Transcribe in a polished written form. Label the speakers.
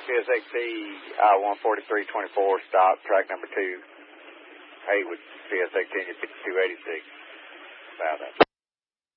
Speaker 1: PSXT I-14324, stop, track number 2, Haywood, PSXT 5286, about that.